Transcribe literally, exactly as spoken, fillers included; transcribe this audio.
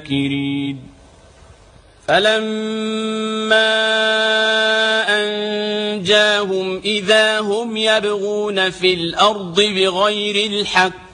شاكرين فلما أنجاهم إذا هم يبغون في الأرض بغير الحق